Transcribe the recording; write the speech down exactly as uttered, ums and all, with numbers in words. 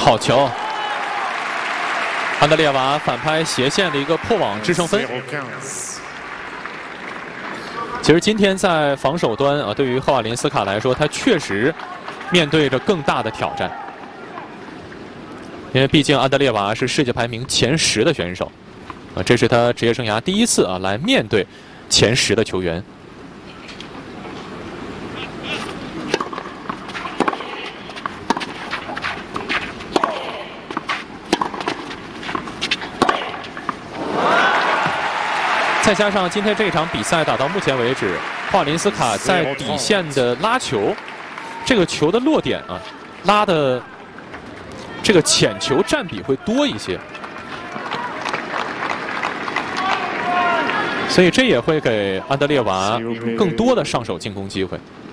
好球！安德烈娃反拍斜线的一个破网制胜分。其实今天在防守端啊，对于赫瓦林斯卡来说，他确实面对着更大的挑战，因为毕竟安德烈娃是世界排名前十的选手，啊，这是他职业生涯第一次啊来面对前十的球员。 再加上今天这场比赛打到目前为止，赫瓦林斯卡在底线的拉球，这个球的落点啊，拉的这个浅球占比会多一些，所以这也会给安德烈娃更多的上手进攻机会。